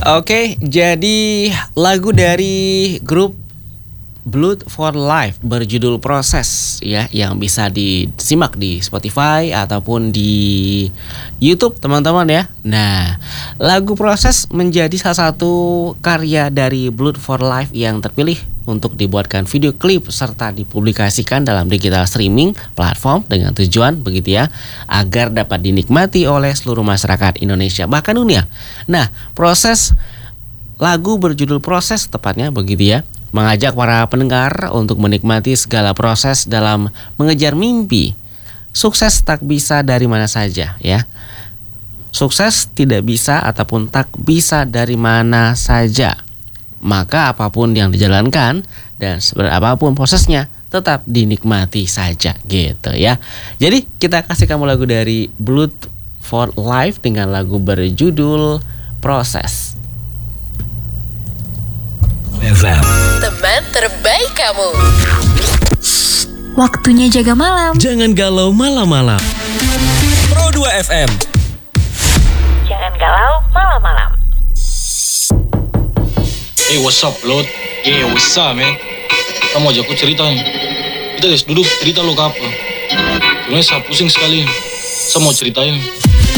Oke, jadi lagu dari grup Blood for Life berjudul Proses ya, yang bisa disimak di Spotify ataupun di YouTube teman-teman ya. Nah, lagu Proses menjadi salah satu karya dari Blood for Life yang terpilih untuk dibuatkan video klip serta dipublikasikan dalam digital streaming platform dengan tujuan begitu ya, agar dapat dinikmati oleh seluruh masyarakat Indonesia bahkan dunia. Nah, lagu berjudul Proses tepatnya begitu ya, mengajak para pendengar untuk menikmati segala proses dalam mengejar mimpi. Sukses tak bisa dari mana saja ya. Sukses tidak bisa ataupun tak bisa dari mana saja. Maka apapun yang dijalankan dan apapun prosesnya tetap dinikmati saja gitu ya. Jadi kita kasih kamu lagu dari Blood for Life dengan lagu berjudul Proses. FM. Teman terbaik kamu. Waktunya jaga malam. Jangan galau malam-malam. Pro 2 FM. Jangan galau malam-malam. Hey, what's up, Lord? Yeah, what's up, man? Kamu ajak aku cerita nih. Kita guys duduk cerita lo ke apa? Sebenarnya saya pusing sekali. Saya mau ceritain.